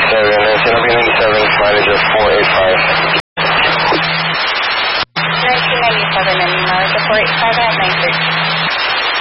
1997, mileage of 485. 1997 and mileage of 485 at 9:30.